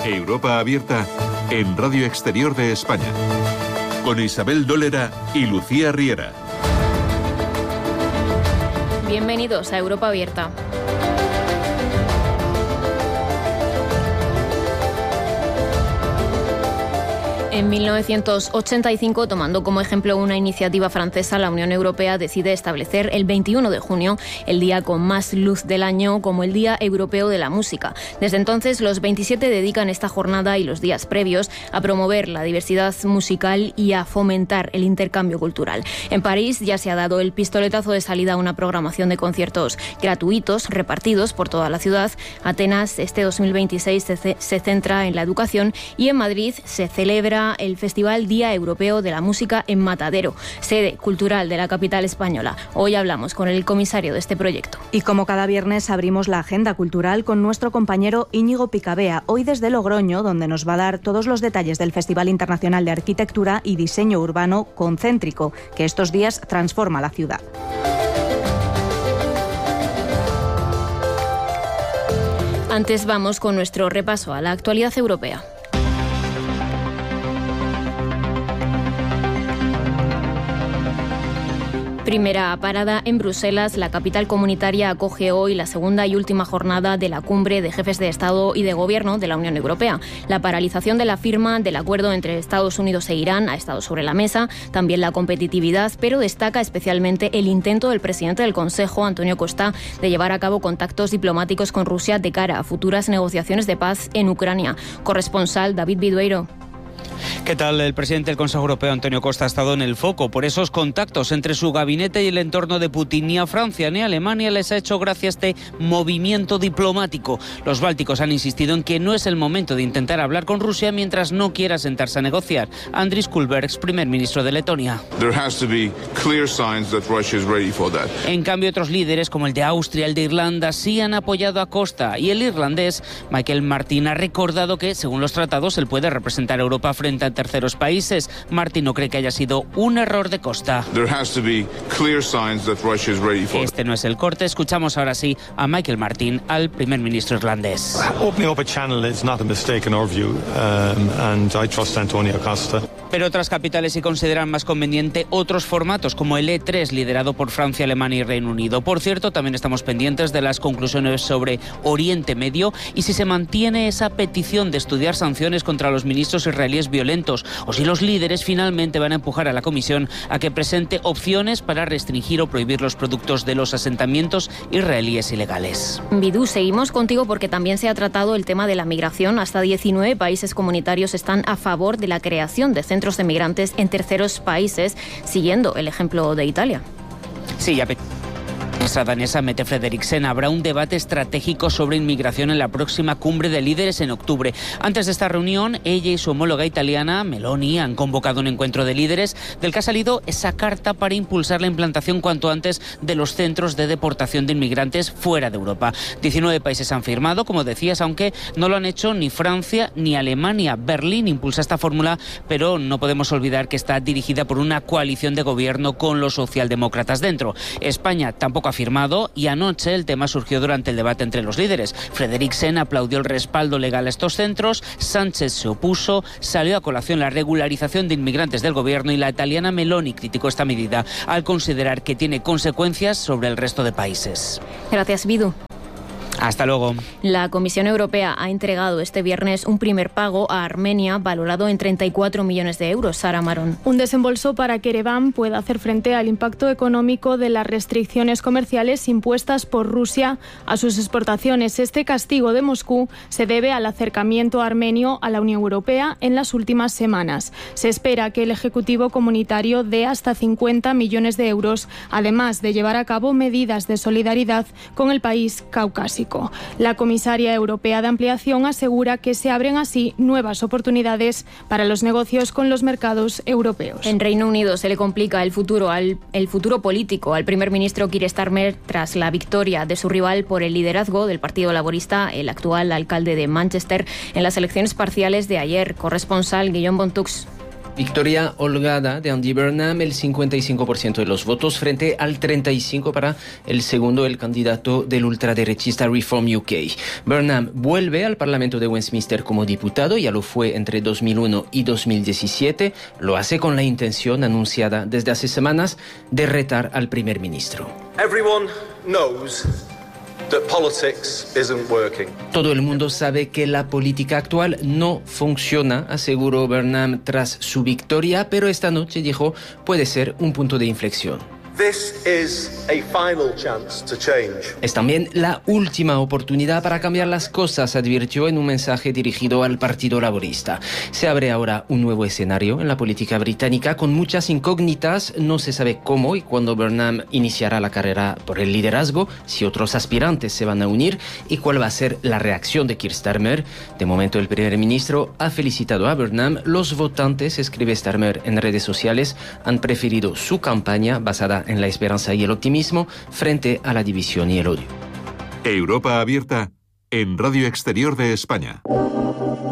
Europa Abierta en Radio Exterior de España, con Isabel Dólera y Lucía Riera. Bienvenidos a Europa Abierta. En 1985, tomando como ejemplo una iniciativa francesa, la Unión Europea decide establecer el 21 de junio, el día con más luz del año, como el Día Europeo de la Música. Desde entonces, los 27 dedican esta jornada y los días previos a promover la diversidad musical y a fomentar el intercambio cultural. En París ya se ha dado el pistoletazo de salida a una programación de conciertos gratuitos repartidos por toda la ciudad. Atenas, este 2026, se centra en la educación y en Madrid se celebra el Festival Día Europeo de la Música en Matadero, sede cultural de la capital española. Hoy hablamos con el comisario de este proyecto. Y como cada viernes abrimos la agenda cultural con nuestro compañero Íñigo Picabea, hoy desde Logroño, donde nos va a dar todos los detalles del Festival Internacional de Arquitectura y Diseño Urbano Concéntrico, que estos días transforma la ciudad. Antes vamos con nuestro repaso a la actualidad europea. Primera parada en Bruselas. La capital comunitaria acoge hoy la segunda y última jornada de la cumbre de jefes de Estado y de Gobierno de la Unión Europea. La paralización de la firma del acuerdo entre Estados Unidos e Irán ha estado sobre la mesa, también la competitividad, pero destaca especialmente el intento del presidente del Consejo, Antonio Costa, de llevar a cabo contactos diplomáticos con Rusia de cara a futuras negociaciones de paz en Ucrania. Corresponsal David Bidueiro. ¿Qué tal? El presidente del Consejo Europeo, Antonio Costa, ha estado en el foco por esos contactos entre su gabinete y el entorno de Putin. Ni a Francia ni a Alemania les ha hecho gracia este movimiento diplomático. Los bálticos han insistido en que no es el momento de intentar hablar con Rusia mientras no quiera sentarse a negociar. Andris Kulbergs, primer ministro de Letonia. En cambio, otros líderes, como el de Austria, el de Irlanda, sí han apoyado a Costa. Y el irlandés, Michael Martin, ha recordado que, según los tratados, él puede representar a Europa frente a terceros países. Martin no cree que haya sido un error de Costa. Este no es el corte. Escuchamos ahora sí a Michael Martin, al primer ministro irlandés. Pero otras capitales sí consideran más conveniente otros formatos, como el E3, liderado por Francia, Alemania y Reino Unido. Por cierto, también estamos pendientes de las conclusiones sobre Oriente Medio y si se mantiene esa petición de estudiar sanciones contra los ministros israelíes violentos, o si los líderes finalmente van a empujar a la Comisión a que presente opciones para restringir o prohibir los productos de los asentamientos israelíes ilegales. Bidú, seguimos contigo porque también se ha tratado el tema de la migración. Hasta 19 países comunitarios están a favor de la creación de centros de migrantes en terceros países, siguiendo el ejemplo de Italia. Sí, ya. La ministra danesa Mette Frederiksen habrá un debate estratégico sobre inmigración en la próxima cumbre de líderes en octubre. Antes de esta reunión, ella y su homóloga italiana, Meloni, han convocado un encuentro de líderes del que ha salido esa carta para impulsar la implantación cuanto antes de los centros de deportación de inmigrantes fuera de Europa. 19 países han firmado, como decías, aunque no lo han hecho ni Francia ni Alemania. Berlín impulsa esta fórmula, pero no podemos olvidar que está dirigida por una coalición de gobierno con los socialdemócratas dentro. España tampoco ha firmado y anoche el tema surgió durante el debate entre los líderes. Frederiksen aplaudió el respaldo legal a estos centros, Sánchez se opuso, salió a colación la regularización de inmigrantes del gobierno y la italiana Meloni criticó esta medida al considerar que tiene consecuencias sobre el resto de países. Gracias, Bidú. Hasta luego. La Comisión Europea ha entregado este viernes un primer pago a Armenia valorado en 34 millones de euros. Sara Marón. Un desembolso para que Ereván pueda hacer frente al impacto económico de las restricciones comerciales impuestas por Rusia a sus exportaciones. Este castigo de Moscú se debe al acercamiento armenio a la Unión Europea en las últimas semanas. Se espera que el Ejecutivo comunitario dé hasta 50 millones de euros, además de llevar a cabo medidas de solidaridad con el país caucásico. La comisaria europea de ampliación asegura que se abren así nuevas oportunidades para los negocios con los mercados europeos. En Reino Unido se le complica el futuro político al primer ministro Keir Starmer tras la victoria de su rival por el liderazgo del Partido Laborista, el actual alcalde de Manchester, en las elecciones parciales de ayer. Corresponsal Guillaume Bontux. Victoria holgada de Andy Burnham, el 55% de los votos frente al 35% para el segundo, el candidato del ultraderechista Reform UK. Burnham vuelve al Parlamento de Westminster como diputado, ya lo fue entre 2001 y 2017. Lo hace con la intención anunciada desde hace semanas de retar al primer ministro. Everyone knows that politics isn't working. Todo el mundo sabe que la política actual no funciona, aseguró Burnham tras su victoria, pero esta noche dijo puede ser un punto de inflexión. This is a final chance to change. Es también la última oportunidad para cambiar las cosas, advirtió en un mensaje dirigido al Partido Laborista. Se abre ahora un nuevo escenario en la política británica con muchas incógnitas. No se sabe cómo y cuándo Burnham iniciará la carrera por el liderazgo, si otros aspirantes se van a unir y cuál va a ser la reacción de Keir Starmer. De momento, el primer ministro ha felicitado a Burnham. Los votantes, escribe Starmer en redes sociales, han preferido su campaña basada en la esperanza y el optimismo frente a la división y el odio. Europa abierta en Radio Exterior de España.